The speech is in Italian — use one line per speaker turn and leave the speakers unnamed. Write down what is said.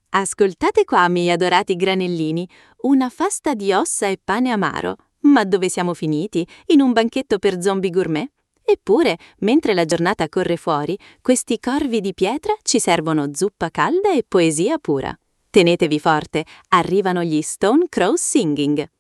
Ascoltate qua, miei adorati granellini, una fasta di ossa e pane amaro. Ma dove siamo finiti? In un banchetto per zombie gourmet? Eppure, mentre la giornata corre fuori, questi corvi di pietra ci servono zuppa calda e poesia pura. Tenetevi forte, arrivano gli Stone Crow Singing.